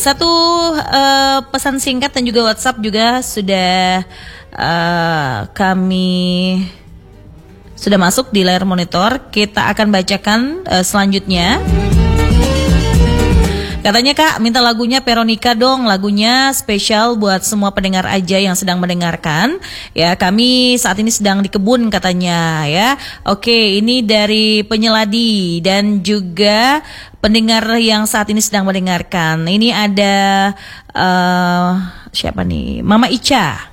Satu pesan singkat dan juga WhatsApp juga sudah kami sudah masuk di layar monitor. Kita akan bacakan selanjutnya. Katanya Kak, minta lagunya Veronica dong, lagunya spesial buat semua pendengar aja yang sedang mendengarkan. Ya, kami saat ini sedang di kebun katanya ya. Oke, ini dari Penyeladi dan juga pendengar yang saat ini sedang mendengarkan. Ini ada siapa nih? Mama Ica.